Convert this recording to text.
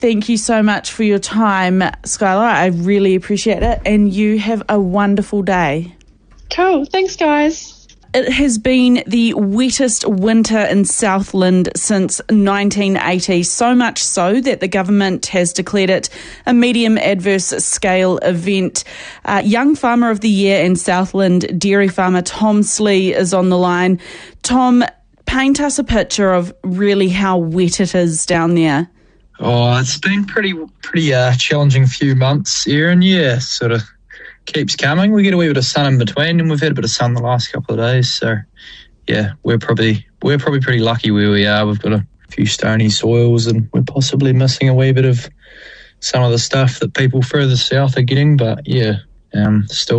Thank you so much for your time, Skylar. I really appreciate it, and you have a wonderful day. Cool. Thanks, guys. It has been the wettest winter in Southland since 1980, so much so that the government has declared it a medium adverse scale event. Young Farmer of the Year and Southland dairy farmer Tom Slee is on the line. Tom, paint us a picture of really how wet it is down there. Oh, it's been pretty challenging few months, Erin. Yeah, sort of keeps coming. We get a wee bit of sun in between, and we've had a bit of sun the last couple of days. So, yeah, we're probably pretty lucky where we are. We've got a few stony soils, and we're possibly missing a wee bit of some of the stuff that people further south are getting. But yeah, still